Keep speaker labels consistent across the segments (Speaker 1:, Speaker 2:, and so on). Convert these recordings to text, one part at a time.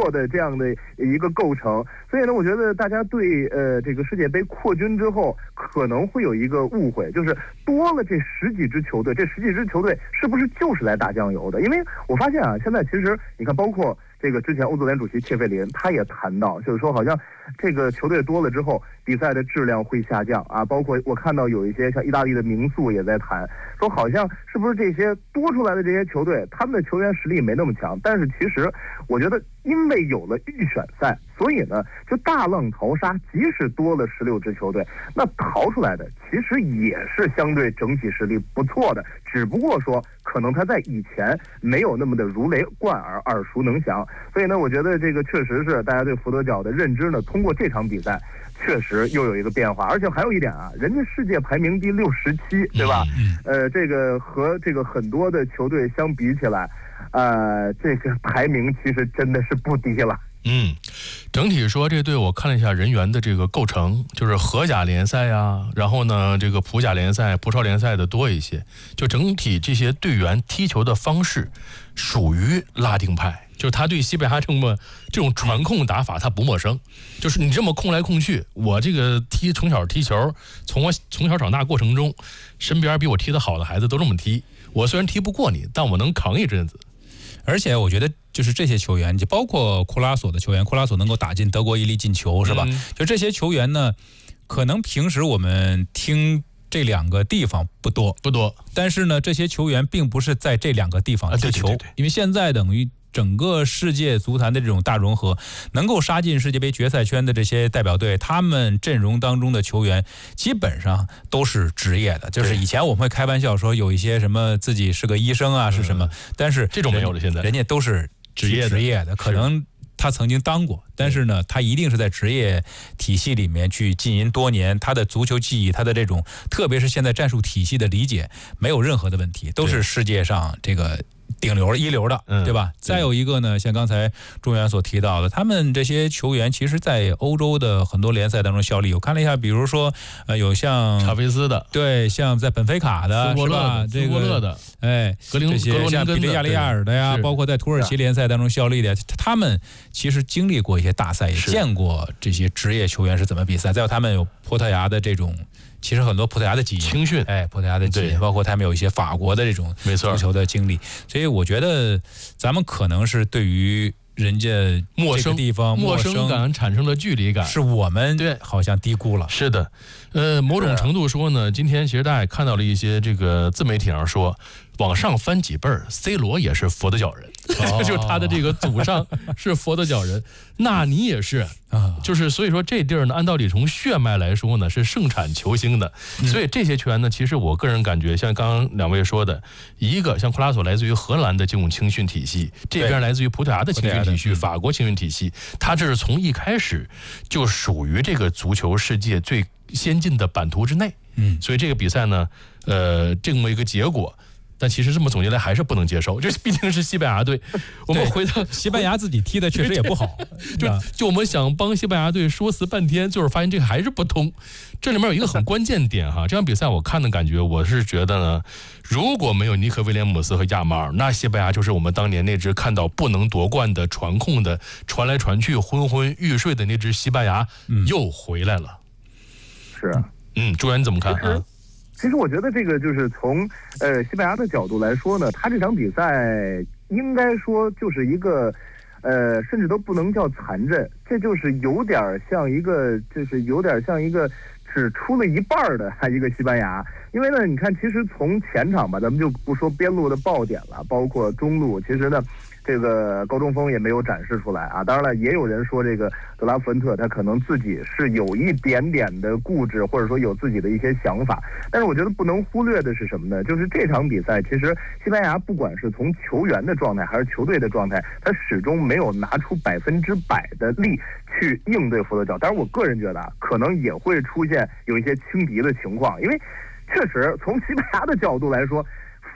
Speaker 1: 错的这样的一个构成。所以呢，我觉得大家对这个世界杯扩军之后可能会有一个误会，就是多了这十几支球队，这十几支球队是不是就是来打酱油的？因为我发现啊，现在其实你看，包括这个之前欧足联主席切费林他也谈到，就是说好像这个球队多了之后，比赛的质量会下降啊。包括我看到有一些像意大利的名宿也在谈，说好像是不是这些多出来的这些球队，他们的球员实力没那么强。但是其实我觉得，因为有了预选赛，所以呢，就大浪淘沙，即使多了16支球队，那淘出来的其实也是相对整体实力不错的，只不过说可能他在以前没有那么的如雷贯耳、耳熟能详。所以呢，我觉得这个确实是大家对佛得角的认知呢，通过这场比赛确实又有一个变化。而且还有一点啊，人家世界排名第67，对吧？这个和这个很多的球队相比起来，这个排名其实真的是不低了。
Speaker 2: 整体说这队我看了一下人员的这个构成，就是荷甲联赛啊，然后呢这个普甲联赛、葡超联赛的多一些，就整体这些队员踢球的方式属于拉丁派，就是他对西班牙这种传控打法他不陌生，就是你这么控来控去，我这个从小踢球，从我从小长大过程中，身边比我踢得好的孩子都这么踢，我虽然踢不过你，但我能扛一阵子。
Speaker 3: 而且我觉得就是这些球员，就包括库拉索的球员，库拉索能够打进德国一粒进球，是吧？就这些球员呢，可能平时我们听这两个地方不多，但是呢，这些球员并不是在这两个地方踢球，因为现在等于整个世界足坛的这种大融合，能够杀进世界杯决赛圈的这些代表队，他们阵容当中的球员基本上都是职业的。就是以前我们会开玩笑说有一些什么自己是个医生啊，是什么，但是
Speaker 2: 这种没有了，现在
Speaker 3: 人家都是职业的，可能他曾经当过，但是呢，他一定是在职业体系里面去浸淫多年，他的足球技艺，他的这种，特别是现在战术体系的理解，没有任何的问题，都是世界上这个顶流一流的，对吧？再有一个呢，像刚才中原所提到的，他们这些球员其实在欧洲的很多联赛当中效力。我看了一下，比如说有像
Speaker 2: 查菲斯的，
Speaker 3: 对，像在本菲卡的，是吧？这个的，这些像比利亚雷亚尔的呀，包括在土耳其联赛当中效力的，他们其实经历过一些大赛，也见过这些职业球员是怎么比赛。再有他们有葡萄牙的这种。其实很多葡萄牙的基因
Speaker 2: 青训，
Speaker 3: 葡萄牙的基因，包括他们有一些法国的这种足球的经历，所以我觉得咱们可能是对于人家
Speaker 2: 陌生
Speaker 3: 地方
Speaker 2: 陌生感产生的距离感，
Speaker 3: 是我们好像低估了。
Speaker 2: 是的，某种程度说呢，今天其实大家也看到了一些这个自媒体上说，往上翻几辈儿 ，C 罗也是佛得角人，就是他的这个祖上是佛得角人，纳尼也是就是所以说这地儿呢，按道理从血脉来说呢是盛产球星的，所以这些球员呢，其实我个人感觉，像刚刚两位说的，一个像库拉索来自于荷兰的这种青训体系，这边来自于葡萄牙的青训体系，法国青训体系，他这是从一开始就属于这个足球世界最先进的版图之内，所以这个比赛呢，这么一个结果。但其实这么总结来还是不能接受，这毕竟是西班牙队。我们回到
Speaker 3: 西班牙自己踢的确实也不好，
Speaker 2: 就我们想帮西班牙队说辞半天，就是发现这个还是不通。这里面有一个很关键点哈，这场比赛我看的感觉，我是觉得呢，如果没有尼克威廉姆斯和亚马尔，那西班牙就是我们当年那支看到不能夺冠的传控的传来传去昏昏欲睡的那支西班牙又回来了。
Speaker 1: 是，
Speaker 2: 朱元你怎么看啊？
Speaker 1: 其实我觉得这个就是从西班牙的角度来说呢，他这场比赛应该说就是一个甚至都不能叫残阵，这就是有点像一个只出了一半的一个西班牙。因为呢，你看，其实从前场吧，咱们就不说边路的爆点了，包括中路，其实呢，这个高中锋也没有展示出来啊。当然了，也有人说这个德拉福恩特他可能自己是有一点点的固执，或者说有自己的一些想法。但是我觉得不能忽略的是什么呢？就是这场比赛，其实西班牙不管是从球员的状态还是球队的状态，他始终没有拿出100%的力去应对佛得角。当然，我个人觉得可能也会出现有一些轻敌的情况，因为确实从西班牙的角度来说，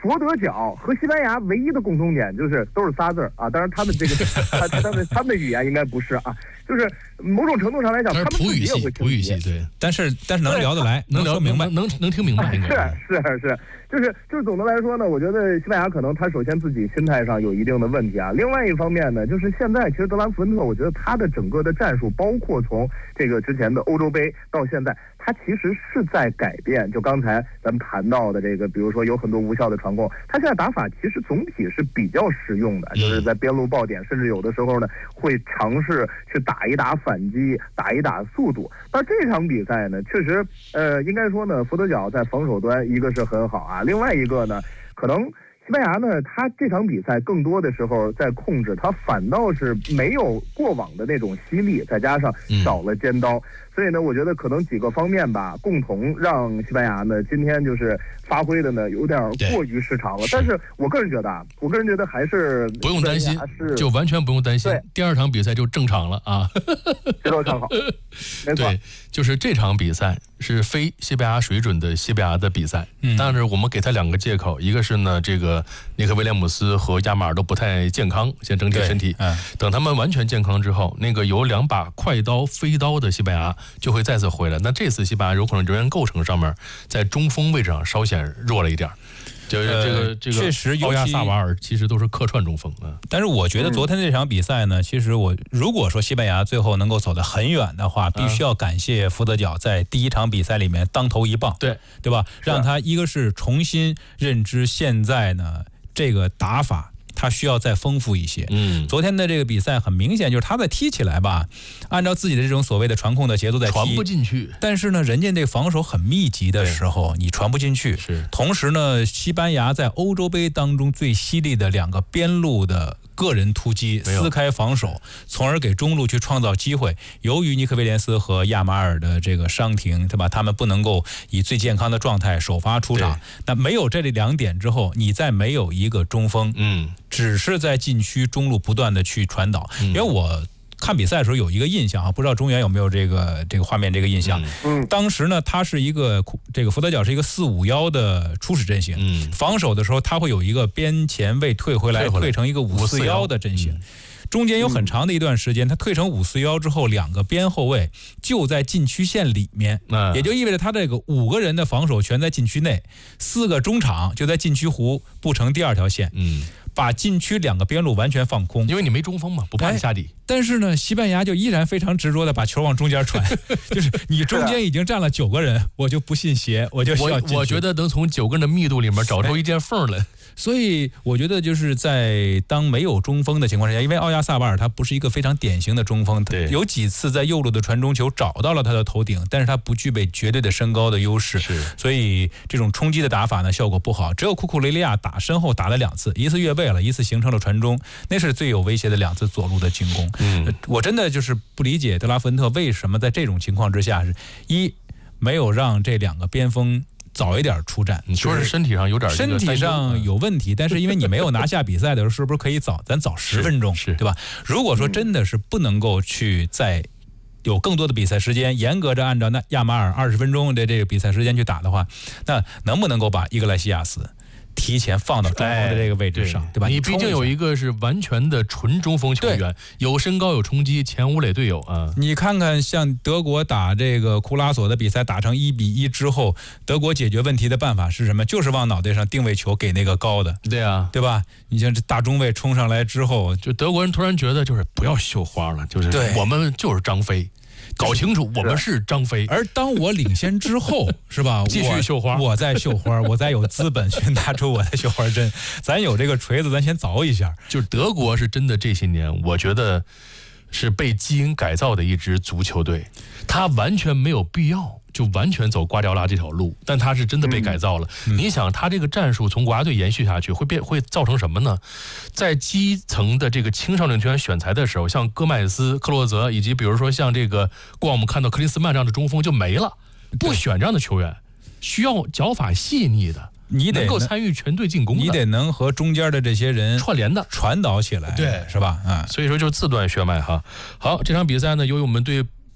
Speaker 1: 佛得角和西班牙唯一的共同点就是都是仨字啊，当然他们这个他们的语言应该不是啊，就是某种程度上来讲，他们
Speaker 2: 普语系，普语系对，
Speaker 3: 但是能聊得来，能聊明白，
Speaker 2: 能听明白，应该
Speaker 1: 是。就是总的来说呢，我觉得西班牙可能他首先自己心态上有一定的问题啊。另外一方面呢，就是现在其实德拉福恩特，我觉得他的整个的战术，包括从这个之前的欧洲杯到现在，他其实是在改变。就刚才咱们谈到的这个，比如说有很多无效的传控，他现在打法其实总体是比较实用的，就是在边路爆点，甚至有的时候呢会尝试去打一打反击，打一打速度。但这场比赛呢，确实应该说呢，佛得角在防守端一个是很好啊。另外一个呢，可能西班牙呢，他这场比赛更多的时候在控制，他反倒是没有过往的那种犀利，再加上少了尖刀，所以呢，我觉得可能几个方面吧，共同让西班牙呢今天就是发挥的呢有点过于失常了。但是我个人觉得还是
Speaker 2: 不用担心，就完全不用担心。第二场比赛就正常了啊，
Speaker 1: 这都看好，没错。
Speaker 2: 对，就是这场比赛是非西班牙水准的西班牙的比赛，但是我们给他两个借口，一个是呢，这个尼克威廉姆斯和亚马尔都不太健康，现在整体身体，等他们完全健康之后，那个有2把快刀飞刀的西班牙就会再次回来。那这次西班牙有可能人员构成上面在中锋位置上稍显弱了一点。就是这个
Speaker 3: 确实，
Speaker 2: 奥亚萨瓦尔其实都是客串中锋啊。
Speaker 3: 但是我觉得昨天这场比赛呢，其实如果说西班牙最后能够走得很远的话，必须要感谢福德角在第一场比赛里面当头一棒，对吧？让他一个是重新认知现在呢这个打法。他需要再丰富一些。昨天的这个比赛很明显就是他在踢起来吧，按照自己的这种所谓的传控的节奏在踢，
Speaker 2: 传不进去。
Speaker 3: 但是呢，人家这防守很密集的时候，你传不进去。
Speaker 2: 是。
Speaker 3: 同时呢，西班牙在欧洲杯当中最犀利的2个边路的个人突击撕开防守，从而给中路去创造机会。由于尼克威廉斯和亚马尔的这个伤停，对吧？他们不能够以最健康的状态首发出场。那没有这2点之后，你再没有一个中锋，只是在禁区中路不断的去传导。因为我看比赛的时候有一个印象啊，不知道中原有没有这个画面这个印象。当时呢，他是一个这个福德角是一个4-5-1的初始阵型，防守的时候他会有一个边前卫退回来，退成一个5-4-1的阵型。中间有很长的一段时间，他退成5-4-1之后，2个边后卫就在禁区线里面，也就意味着他这个5个人的防守全在禁区内，4个中场就在禁区弧布成第2条线。把禁区2个边路完全放空，
Speaker 2: 因为你没中锋嘛，不怕你下底。
Speaker 3: 但是呢，西班牙就依然非常执着的把球往中间传，就是你中间已经站了9个人，我就不信邪，我就需要进去。
Speaker 2: 我觉得能从9个人的密度里面找出一间缝来。
Speaker 3: 所以我觉得就是在当没有中锋的情况之下，因为奥亚萨瓦尔他不是一个非常典型的中锋，有几次在右路的传中球找到了他的头顶，但是他不具备绝对的身高的优势，所以这种冲击的打法呢效果不好。只有库库雷利亚身后打了2次，一次越位了，一次形成了传中，那是最有威胁的2次左路的进攻。我真的就是不理解德拉福恩特为什么在这种情况之下没有让这2个边锋早一点出战。
Speaker 2: 你说是身体上有点
Speaker 3: 身体上有问题，但是因为你没有拿下比赛的时候，是不是可以咱早10分钟，对吧？如果说真的是不能够去在有更多的比赛时间，严格着按照那亚马尔20分钟的这个比赛时间去打的话，那能不能够把伊格莱西亚斯提前放到中锋的这个位置上，对吧？
Speaker 2: 你毕竟有一个是完全的纯中锋球员，有身高有冲击，前5垒队友啊。
Speaker 3: 你看看像德国打这个库拉索的比赛，打成1-1之后，德国解决问题的办法是什么？就是往脑袋上定位球给那个高的，对吧？你像这大中卫冲上来之后，
Speaker 2: 就德国人突然觉得就是不要绣花了，就是我们就是张飞。搞清楚，我们是张飞。
Speaker 3: 而当我领先之后，是吧？
Speaker 2: 继续绣花，
Speaker 3: 我在绣花，我再有资本去拿出我的绣花针。咱有这个锤子，咱先凿一下。
Speaker 2: 就是德国是真的这些年，我觉得是被基因改造的一支足球队，他完全没有必要就完全走瓜迪奥拉这条路，但他是真的被改造了。你想，他这个战术从国家队延续下去，会造成什么呢？在基层的这个青少年球员选材的时候，像戈麦斯、克洛泽，以及比如说像这个过往我们看到克林斯曼这样的中锋就没了，不选这样的球员，需要脚法细腻的。你能够参与全队进攻的，
Speaker 3: 你得能和中间的这些人
Speaker 2: 串联的
Speaker 3: 传导起来，
Speaker 2: 对，
Speaker 3: 是吧？
Speaker 2: 所以说就是自断血脉哈。好，这场比赛呢，由于我们对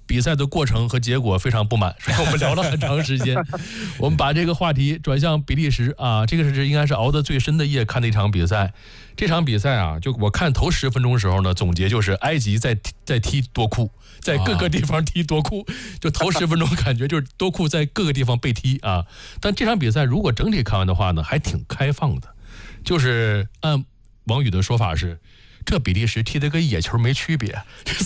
Speaker 2: 比赛的过程和结果非常不满，所以我们聊了很长时间。我们把这个话题转向比利时啊，这个是应该是熬得最深的夜看的一场比赛。这场比赛啊，就我看头10分钟的时候呢，总结就是埃及在踢多库，在各个地方踢多库，就头10分钟感觉就是多库在各个地方被踢啊。但这场比赛如果整体看完的话呢，还挺开放的，就是按王宇的说法是，这比利时踢得跟野球没区别，